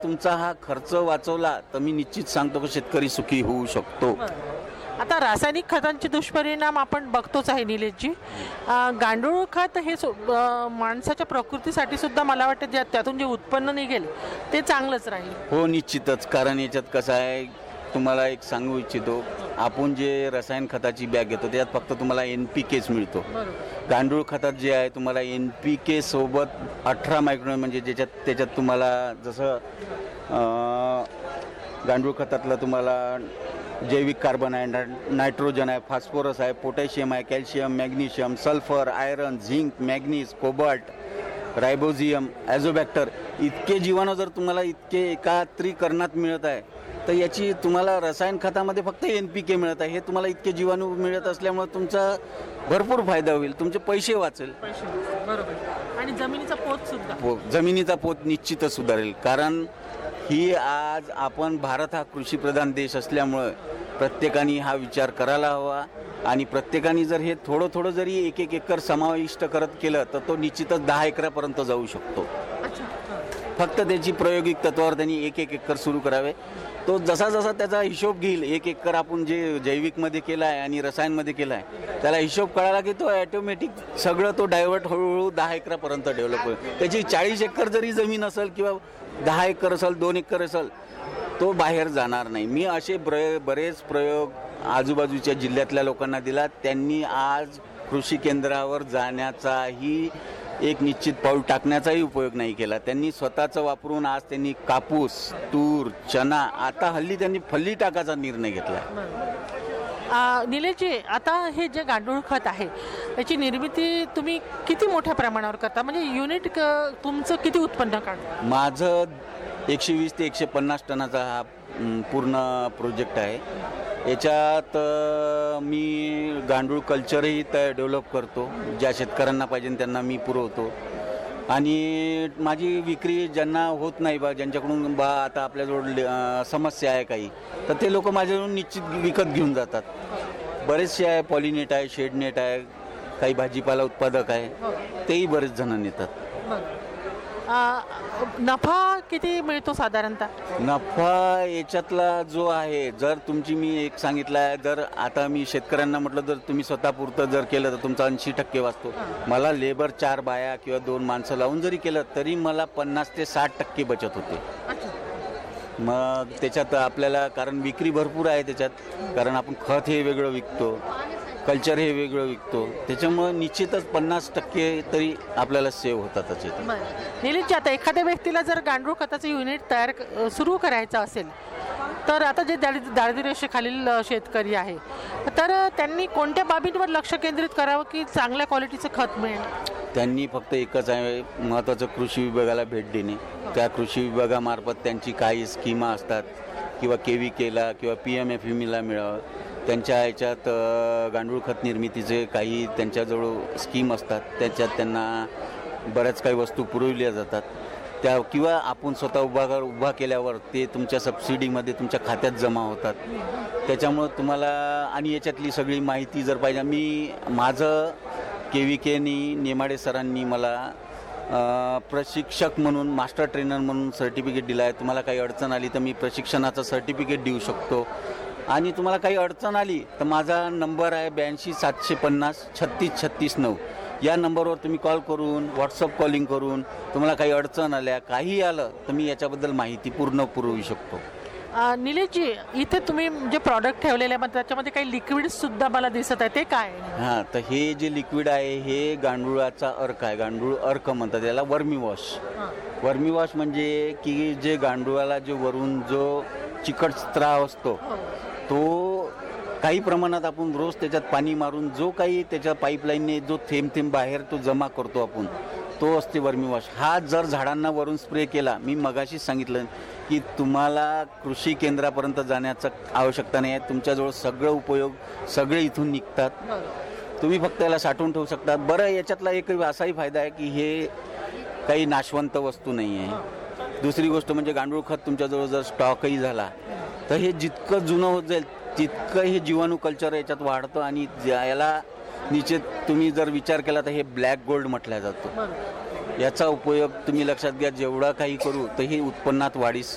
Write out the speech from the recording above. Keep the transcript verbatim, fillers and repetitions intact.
तुमचा हा खर्च वाचवला तर मी निश्चित सांगतो की शेतकरी सुखी होऊ शकतो. आता रासायनिक खतांचे दुष्परिणाम आपण बघतोच आहे निलेशजी. अं, गांडूळ खत हे सु- अं, माणसाच्या प्रकृतीसाठी सुद्धा मला वाटतं ज्या त्यातून जे उत्पन्न निघेल ते चांगलंच राहील. हो निश्चितच. कारण याच्यात कसं आहे, तुम्हाला एक सांगू इच्छितो, आपण जे रसायन खताची बॅग घेतो त्यात फक्त तुम्हाला एन पी केच मिळतो. गांडूळ खतात जे आहे तुम्हाला एन पी के सोबत अठरा मायक्रोन म्हणजे ज्याच्यात त्याच्यात तुम्हाला जसं अं, गांडूळ खतातलं तुम्हाला जैविक कार्बन आहे, ना नायट्रोजन आहे, फॉस्फरस आहे, पोटॅशियम आहे, calcium, magnesium, sulphur, iron, zinc, manganese, cobalt, रायबोझियम, ॲझोबॅक्टर इतके जीवाणू जर तुम्हाला इतके एकात्रीकरणात मिळत आहे तर याची तुम्हाला रसायन खतामध्ये फक्त एन पी के मिळत आहे. हे तुम्हाला इतके जीवाणू मिळत असल्यामुळे तुमचा भरपूर फायदा होईल, तुमचे पैसे वाचेल, बरोबर. आणि जमिनीचा पोत सुद्धा पो- जमिनीचा पोत निश्चितच सुधारेल. कारण ही आज आपण भारत हा कृषीप्रधान देश असल्यामुळं प्रत्येकाने हा विचार करायला हवा आणि प्रत्येकाने जर हे थोडं थोडं जरी एक एक एकर समाविष्ट करत केलं तर तो निश्चितच दहा एकरापर्यंत जाऊ शकतो. फक्त त्याची प्रायोगिक तत्वावर त्यांनी एक एक एकर सुरू करावे. तो जसा जसा त्याचा हिशोब घेईल, एक एकर आपण जे जैविकमध्ये केला आहे आणि रसायनमध्ये केला आहे त्याला हिशोब कळाला की तो ॲटोमॅटिक सगळं तो डायव्हर्ट हळूहळू दहा एकरापर्यंत डेव्हलप होईल. त्याची चाळीस एकर जरी जमीन असेल किंवा दहा एकर असेल, दोन एकर असेल, तो बाहेर जाणार नाही. मी असे ब्र बरेच प्रयोग आजूबाजूच्या जिल्ह्यातल्या लोकांना दिला. त्यांनी आज कृषी केंद्रावर जाण्याचाही एक निश्चित पाऊल टाकण्याचाही उपयोग नाही केला. त्यांनी स्वतःचं वापरून आज त्यांनी कापूस, तूर, चना, आता हल्ली त्यांनी फल्ली टाकायचा निर्णय घेतला. अं, निलेशजी, आता हे जे गांडूळ खत आहे याची निर्मिती तुम्ही किती मोठ्या प्रमाणावर करता? म्हणजे युनिट क- तुमचं किती उत्पन्न काढतं? माझं एकशे वीस ते एकशे पन्नास टनाचा हा म, पूर्ण प्रोजेक्ट आहे. याच्यात अ, मी गांडूळ कल्चरही तयार डेव्हलप करतो. ज्या शेतकऱ्यांना पाहिजे त्यांना मी पुरवतो आणि माझी विक्री ज्यांना होत नाही बा, ज्यांच्याकडून बा आता आपल्याजवळ अ, समस्या आहे काही, तर ते लोक माझ्याकडून निश्चित विकत घेऊन जातात. बरेचसे आहे, पॉलिनेट आहे, शेडनेट आहे, काही भाजीपाला उत्पादक आहे, तेही बरेच जण नेतात. अं, नफा किती मिळतो साधारणतः? नफा याच्यातला जो आहे, जर तुमची मी एक सांगितलं आहे, जर आता मी शेतकऱ्यांना म्हटलं जर तुम्ही स्वतःपुरतं जर केलं तर तुमचा ऐंशी टक्के वाचतो. मला लेबर चार बाया किंवा दोन माणसं लावून जरी केलं तरी मला पन्नास ते साठ टक्के बचत होते. मग त्याच्यात आपल्याला, कारण विक्री भरपूर आहे त्याच्यात, कारण आपण खत हे वेगळं विकतो, कल्चर हे वेगळं विकतो, त्याच्यामुळं निश्चितच पन्नास टक्के तरी आपल्याला सेव्ह होतातच येते. निलेशजी, आता एखाद्या व्यक्तीला जर गांडूळ खताचं युनिट तयार क- सुरू करायचं असेल तर आता जे दारिद्र्य दारिद्र्य रेषेखालील अ, शेतकरी आहे तर त्यांनी कोणत्या बाबींवर लक्ष केंद्रित करावं की चांगल्या क्वालिटीचं खत मिळेल? त्यांनी फक्त एकच आहे महत्त्वाचं, कृषी विभागाला भेट देणे. त्या कृषी विभागामार्फत त्यांची काही स्कीमा असतात किंवा के व्ही केला किंवा पी एम एफ एमला मिळावं, त्यांच्या ह्याच्यात अ, गांडूळ खत निर्मितीचे काही त्यांच्याजवळ स्कीम असतात, त्याच्यात त्यांना बऱ्याच काही वस्तू पुरवल्या जातात. त्या किंवा आपण स्वतः उभा उभा केल्यावर ते तुमच्या सबसिडीमध्ये तुमच्या खात्यात जमा होतात. त्याच्यामुळं तुम्हाला, आणि याच्यातली सगळी माहिती जर पाहिजे, मी माझं के व्ही केनी नेमाडे सरांनी मला अ, प्रशिक्षक म्हणून, मास्टर ट्रेनर म्हणून सर्टिफिकेट दिलं आहे. तुम्हाला काही अडचण आली तर मी प्रशिक्षणाचं सर्टिफिकेट देऊ शकतो. आणि तुम्हाला काही अडचण आली तर माझा नंबर आहे ब्याऐंशी सातशे पन्नास छत्तीस छत्तीस नऊ. या नंबरवर तुम्ही कॉल करून, व्हॉट्सअप कॉलिंग करून तुम्हाला काही अडचण आल्या, काही आलं तर मी याच्याबद्दल माहिती पूर्ण पुरवू शकतो. अ, निलेशजी, इथे तुम्ही जे प्रॉडक्ट ठेवलेले आहे त्याच्यामध्ये काही लिक्विड सुद्धा मला दिसत आहे, ते काय आहे? हां, तर हे जे लिक्विड आहे हे गांडुळाचा अर्क आहे. गांडूळ अर्क म्हणतात याला, वर्मी वॉश. वर्मी वॉश म्हणजे की जे गांडुळाला जो वरून जो चिकट स्त्राव असतो तो काही प्रमाणात आपण रोज त्याच्यात पाणी मारून जो काही त्याच्या पाईपलाईनने जो थेंब थेंब बाहेर तो जमा करतो आपण, तो असते वर्मी वॉश. हा जर झाडांना वरून स्प्रे केला, मी मगाशीच सांगितलं की तुम्हाला कृषी केंद्रापर्यंत जाण्याचं आवश्यकता नाही आहे. तुमच्याजवळ सगळं उपयोग सगळे इथून निघतात. तुम्ही फक्त याला साठवून ठेवू शकता. बरं, याच्यातला एक असाही फायदा आहे की हे काही नाशवंत वस्तू नाही आहे. दुसरी गोष्ट म्हणजे गांडूळ खत तुमच्याजवळ जर स्टॉकही झाला तर हे जितकं जुनं होत जाईल तितकं हे जीवाणू कल्चर याच्यात वाढतं आणि याला निश्चित तुम्ही जर विचार केला तर हे ब्लॅक गोल्ड म्हटलं जातो. याचा उपयोग तुम्ही लक्षात घ्या, जेवढा काही करू तर हे उत्पन्नात वाढीस